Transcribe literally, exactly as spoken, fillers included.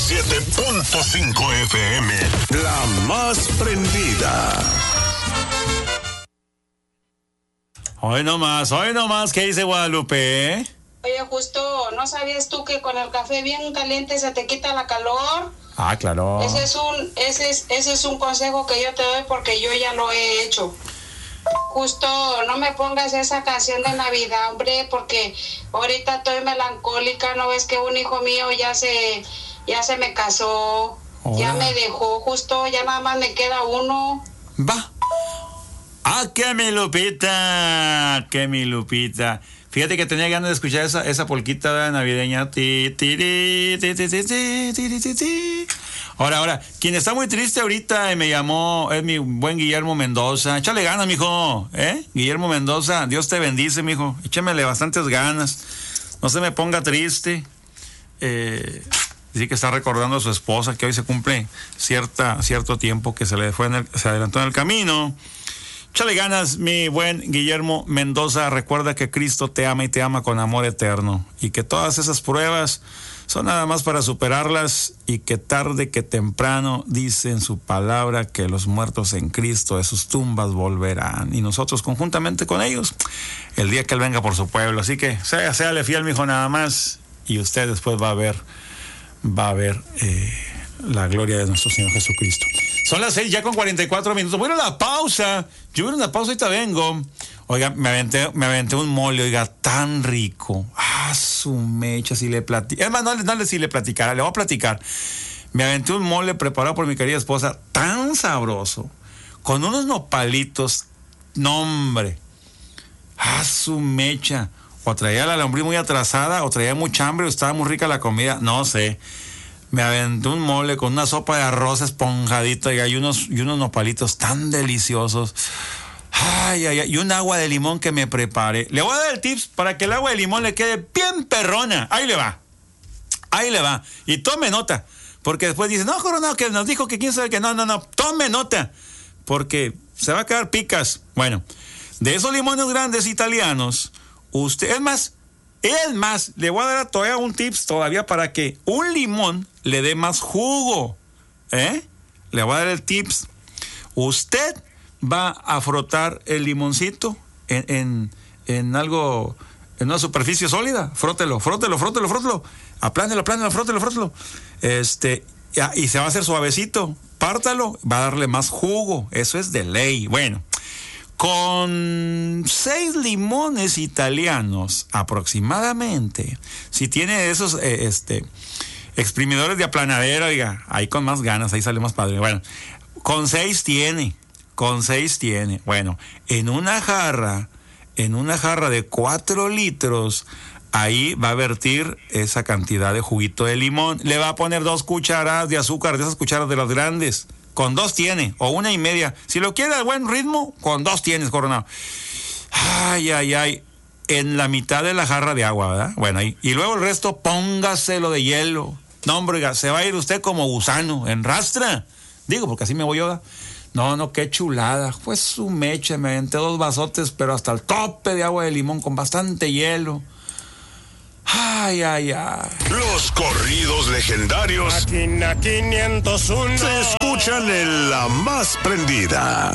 siete punto cinco F M. La más prendida. Hoy nomás, hoy nomás, ¿qué dice Guadalupe? Oye, justo, ¿no sabías tú que con el café bien caliente se te quita la calor? Ah, claro. Ese es un, ese es, ese es un consejo que yo te doy porque yo ya lo he hecho. Justo, no me pongas esa canción de Navidad, hombre, porque ahorita estoy melancólica. ¿No ves que un hijo mío ya se, ya se me casó? Hola. Ya me dejó, justo, ya nada más me queda uno. Va. Ah, que mi Lupita, que mi Lupita. Fíjate que tenía ganas de escuchar esa, esa polquita navideña. Ti, ti, ti, ti, ti, ti, ti, ti, ti, ti. Ahora, ahora, quien está muy triste ahorita y me llamó es mi buen Guillermo Mendoza. Échale ganas, mijo, ¿eh? Guillermo Mendoza, Dios te bendice, mijo. Échamele bastantes ganas. No se me ponga triste. Eh, dice que está recordando a su esposa, que hoy se cumple cierta, cierto tiempo que se le fue en el, se adelantó en el camino. Échale ganas, mi buen Guillermo Mendoza. Recuerda que Cristo te ama y te ama con amor eterno. Y que todas esas pruebas son nada más para superarlas, y que tarde que temprano dice en su palabra que los muertos en Cristo de sus tumbas volverán, y nosotros conjuntamente con ellos el día que Él venga por su pueblo. Así que sea, séale fiel, mijo, nada más, y usted después va a ver, va a ver eh, la gloria de nuestro Señor Jesucristo. Son las seis ya con cuarenta y cuatro minutos. Voy a la pausa. Yo voy a una pausa y ahorita vengo. Oiga, me aventé, me aventé un mole, oiga, tan rico. Ah, su mecha, si le platico. Es más, no, no le si le platicara, le voy a platicar. Me aventé un mole preparado por mi querida esposa, tan sabroso, con unos nopalitos, no hombre. Ah, su mecha. O traía la lombriz muy atrasada, o traía mucha hambre, o estaba muy rica la comida, no sé. Me aventé un mole con una sopa de arroz esponjadita, oiga, y unos, y unos nopalitos tan deliciosos. Ay, ay, ay, y un agua de limón que me preparé. Le voy a dar el tips para que el agua de limón le quede bien perrona. Ahí le va. Ahí le va. Y tome nota. Porque después dice, no, Coronado, que nos dijo que quién sabe que no, no, no. Tome nota. Porque se va a quedar picas. Bueno, de esos limones grandes italianos, usted, es más, es más, le voy a dar todavía un tips todavía para que un limón le dé más jugo. ¿Eh? Le voy a dar el tips. Usted va a frotar el limoncito en, en, en algo, en una superficie sólida. Frótelo, frótelo, frótelo, frótelo. Aplánelo, aplánelo, frótelo, frótelo. Este, y se va a hacer suavecito. Pártalo, va a darle más jugo. Eso es de ley. Bueno, con seis limones italianos aproximadamente, si tiene esos eh, este, exprimidores de aplanadera, oiga, ahí con más ganas, ahí sale más padre. Bueno, con seis tiene. Con seis tiene. Bueno, en una jarra, en una jarra de cuatro litros, ahí va a vertir esa cantidad de juguito de limón. Le va a poner dos cucharadas de azúcar, de esas cucharas de las grandes. Con dos tiene, o una y media. Si lo quiere a buen ritmo, con dos tienes, Coronado. Ay, ay, ay. En la mitad de la jarra de agua, ¿verdad? Bueno, ahí. Y luego el resto, póngaselo de hielo. No, hombre, se va a ir usted como gusano, en rastra. Digo, porque así me voy yo, ¿verdad? No, no, qué chulada. Fue su mecha, me aventé dos vasotes, pero hasta el tope de agua de limón con bastante hielo. Ay, ay, ay. Los corridos legendarios Máquina quinientos uno se escuchan en La Más Prendida.